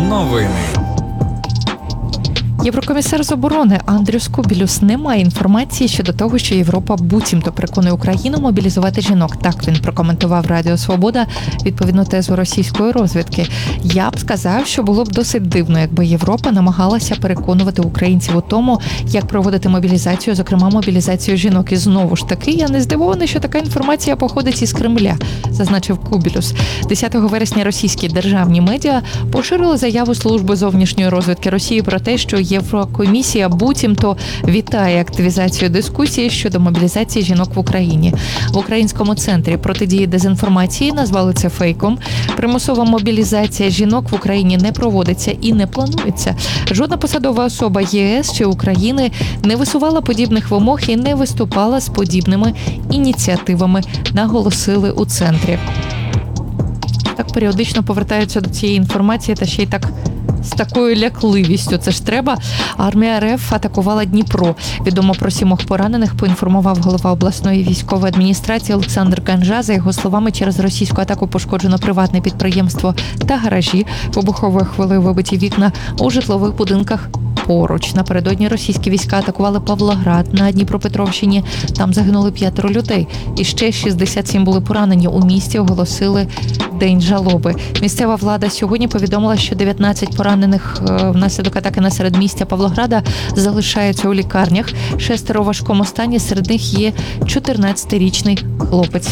Новини. Єврокомісар з оборони Андрюс Кубілюс не має інформації щодо того, що Європа буцімто переконує Україну мобілізувати жінок. Так він прокоментував Радіо Свобода відповідну тезу російської розвідки. Я б сказав, що було б досить дивно, якби Європа намагалася переконувати українців у тому, як проводити мобілізацію, зокрема мобілізацію жінок. І знову ж таки, я не здивований, що така інформація походить із Кремля, зазначив Кубілюс. 10 вересня російські державні медіа поширили заяву Служби зовнішньої розвідки Росії про те, що Єврокомісія буцімто вітає активізацію дискусії щодо мобілізації жінок в Україні. В Українському центрі протидії дезінформації назвали це фейком. Примусова мобілізація жінок в Україні не проводиться і не планується. Жодна посадова особа єС чи України не висувала подібних вимог і не виступала з подібними ініціативами, наголосили у центрі. Так періодично повертаються до цієї інформації та ще й так з такою лякливістю. Це ж треба. Армія РФ атакувала Дніпро. Відомо про 7 поранених, поінформував голова обласної військової адміністрації Олександр Ганжа. За його словами, через російську атаку пошкоджено приватне підприємство та гаражі. Вибуховою хвилею вибиті вікна у житлових будинках поруч. Напередодні російські війська атакували Павлоград на Дніпропетровщині. Там загинули 5 людей. І ще 67 були поранені. У місті оголосили День жалоби. Місцева влада сьогодні повідомила, що 19 поранених внаслідок атаки на середмістя Павлограда залишаються у лікарнях. 6 у важкому стані, серед них є 14-річний хлопець.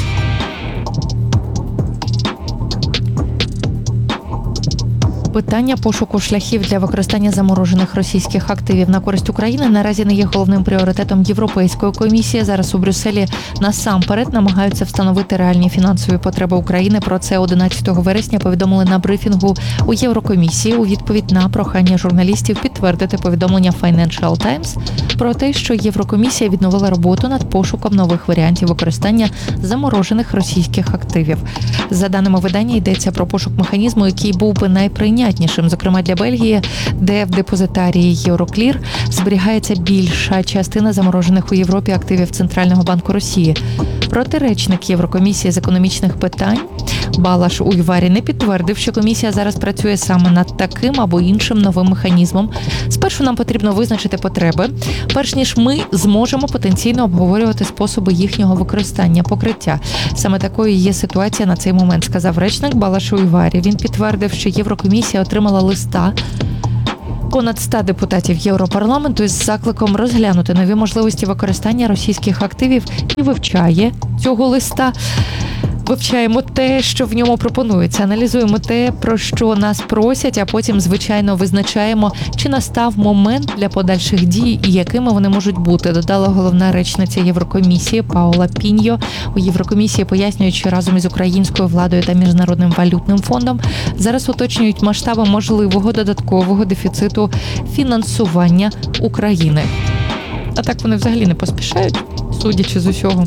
Питання пошуку шляхів для використання заморожених російських активів на користь України наразі не є головним пріоритетом Європейської комісії. Зараз у Брюсселі насамперед намагаються встановити реальні фінансові потреби України. Про це 11 вересня повідомили на брифінгу у Єврокомісії у відповідь на прохання журналістів підтвердити повідомлення Financial Times про те, що Єврокомісія відновила роботу над пошуком нових варіантів використання заморожених російських активів. За даними видання, йдеться про пошук механізму, який був би найприйнятнішим, зокрема для Бельгії, де в депозитарії Euroclear зберігається більша частина заморожених у Європі активів Центрального банку Росії. Проте речник Єврокомісії з економічних питань Балаш Уйварі не підтвердив, що комісія зараз працює саме над таким або іншим новим механізмом. Спершу нам потрібно визначити потреби, перш ніж ми зможемо потенційно обговорювати способи їхнього використання, покриття. Саме такою є ситуація на цей момент, сказав речник Балаш Уйварі. Він підтвердив, що Єврокомісія отримала листа понад 100 депутатів Європарламенту із закликом розглянути нові можливості використання російських активів і вивчає цього листа. Вивчаємо те, що в ньому пропонується, аналізуємо те, про що нас просять, а потім, звичайно, визначаємо, чи настав момент для подальших дій і якими вони можуть бути, додала головна речниця Єврокомісії Паула Піньо. У Єврокомісії пояснюють, що разом із українською владою та Міжнародним валютним фондом зараз уточнюють масштаби можливого додаткового дефіциту фінансування України. А так вони взагалі не поспішають, судячи з усього.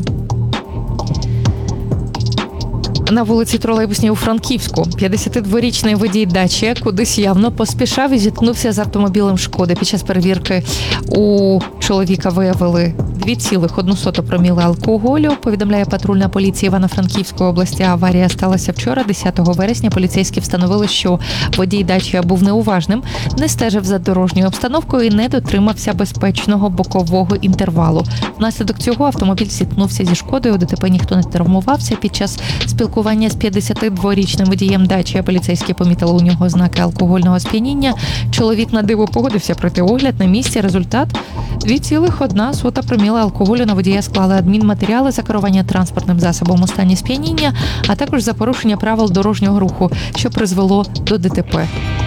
На вулиці Тролейбусній у Франківську 52-річний водій Дачія кудись явно поспішав і зіткнувся з автомобілем Шкоди. Під час перевірки у чоловіка виявили 2,1 проміли алкоголю, повідомляє патрульна поліція Івано-Франківської області. Аварія сталася вчора, 10 вересня. Поліцейські встановили, що водій Дачія був неуважним, не стежив за дорожньою обстановкою і не дотримався безпечного бокового інтервалу. Внаслідок цього автомобіль зіткнувся зі Шкодою. У ДТП ніхто не травмувався. Під час спілкування з 52-річним водієм Дачія поліцейські помітили у нього ознаки алкогольного сп'яніння. Чоловік на диво погодився пройти огляд на місці. Результат – 2,1 проміла алкоголю. На водія склали адмінматеріали за керування транспортним засобом у стані сп'яніння, а також за порушення правил дорожнього руху, що призвело до ДТП.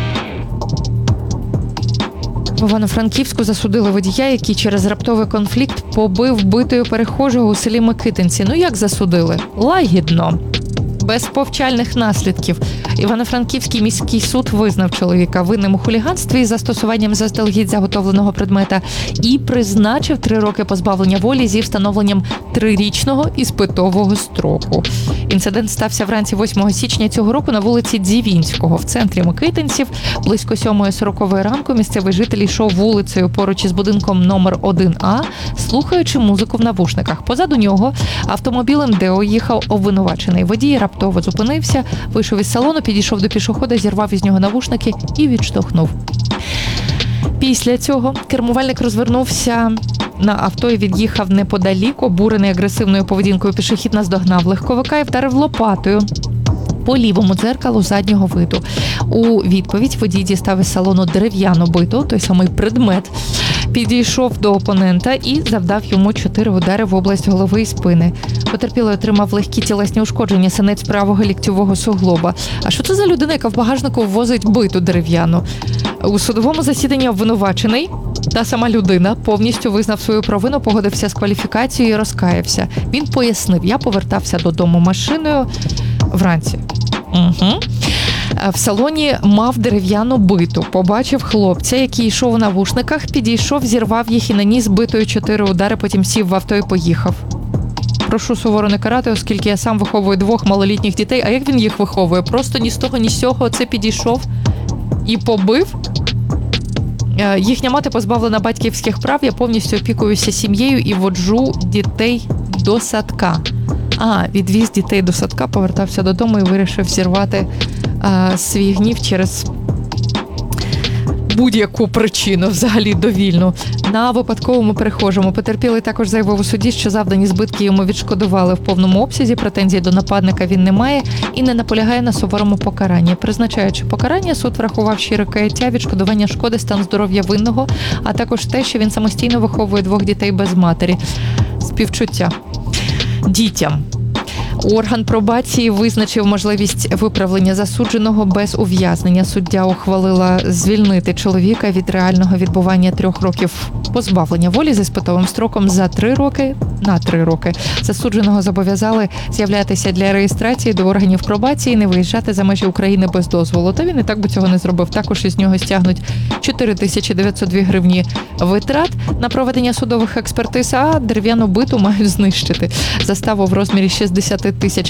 В Івано-Франківську засудили водія, який через раптовий конфлікт побив битою перехожого у селі Микитинці. Ну як засудили? Лагідно. Без повчальних наслідків. Івано-Франківський міський суд визнав чоловіка винним у хуліганстві із застосуванням заздалегідь заготовленого предмета і призначив 3 роки позбавлення волі зі встановленням 3-річного іспитового строку. Інцидент стався вранці 8 січня цього року на вулиці Дзівінського в центрі Микитинців. Близько 7:40 ранку місцевий житель йшов вулицею поруч із будинком номер 1А, слухаючи музику в навушниках. Позаду нього автомобілем Део їхав обвинувачений водій, раптово зупинився, вийшов із салону, підійшов до пішохода, зірвав із нього навушники і відштовхнув. Після цього кермувальник розвернувся на авто і від'їхав неподалік. Обурений агресивною поведінкою пішохід наздогнав легковика і вдарив лопатою по лівому дзеркалу заднього виду. У відповідь водій дістав із салону дерев'яну биту, той самий предмет, підійшов до опонента і завдав йому 4 удари в область голови і спини. Потерпілий отримав легкі тілесні ушкодження, синець правого ліктьового суглоба. А що це за людина, яка в багажнику ввозить биту дерев'яну? У судовому засіданні обвинувачений, та сама людина, повністю визнав свою провину, погодився з кваліфікацією і розкаявся. Він пояснив: я повертався додому машиною вранці. В салоні мав дерев'яну биту. Побачив хлопця, який йшов у навушниках, підійшов, зірвав їх і наніс битою 4 удари, потім сів в авто і поїхав. Прошу суворо не карати, оскільки я сам виховую 2 малолітніх дітей. А як він їх виховує? Просто ні з того, ні з сього це підійшов і побив? Їхня мати позбавлена батьківських прав, я повністю опікуюся сім'єю і воджу дітей до садка. Відвіз дітей до садка, повертався додому і вирішив зірвати свій гнів через будь-яку причину, взагалі довільну. На випадковому перехожому потерпілий також заявив у суді, що завдані збитки йому відшкодували в повному обсязі, претензій до нападника він не має і не наполягає на суворому покаранні. Призначаючи покарання, суд врахував щире каяття, відшкодування шкоди, стан здоров'я винного, а також те, що він самостійно виховує 2 дітей без матері. Співчуття дітям. Орган пробації визначив можливість виправлення засудженого без ув'язнення. Суддя ухвалила звільнити чоловіка від реального відбування 3 років позбавлення волі з іспитовим строком за 3 роки на 3 роки. Засудженого зобов'язали з'являтися для реєстрації до органів пробації, не виїжджати за межі України без дозволу. Та він і так би цього не зробив. Також із нього стягнуть 4902 гривні витрат на проведення судових експертиз, а дерев'яну биту мають знищити. Заставу в розмірі 60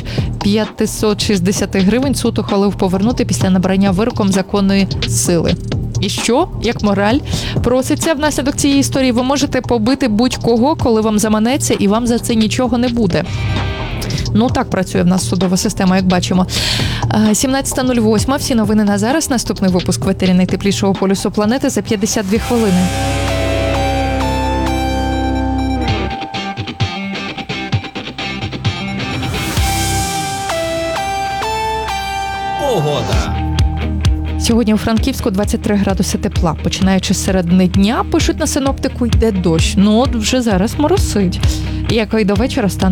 560 гривень суд ухвалив повернути після набрання вироком законної сили. І що, як мораль, проситься внаслідок цієї історії? Ви можете побити будь-кого, коли вам заманеться, і вам за це нічого не буде. Так працює в нас судова система, як бачимо. 17:08. Всі новини на зараз. Наступний випуск в етері найтеплішого полюсу планети за 52 хвилини. Погода. Сьогодні у Франківську 23 градуси тепла. Починаючи з середини дня, пишуть на синоптику, йде дощ. От вже зараз моросить. Як і до вечора стане